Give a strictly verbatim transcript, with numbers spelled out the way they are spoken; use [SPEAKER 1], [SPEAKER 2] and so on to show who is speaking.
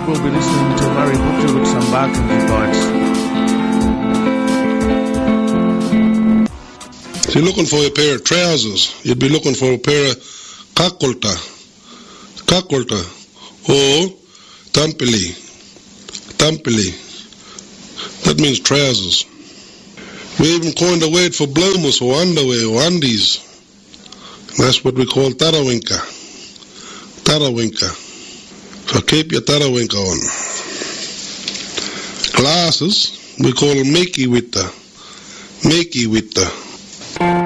[SPEAKER 1] we'll be listening to Larry Butcher with some Barkington bites.
[SPEAKER 2] If you're looking for a pair of trousers, you'd be looking for a pair of kakolta, kakolta, or tampili, tampili. That means trousers. We even coined a word for bloomers or underwear or undies. That's what we call tarawinka. Tarawinka. So keep your tarawinka on. Glasses, we call them makey witta. Makey witta.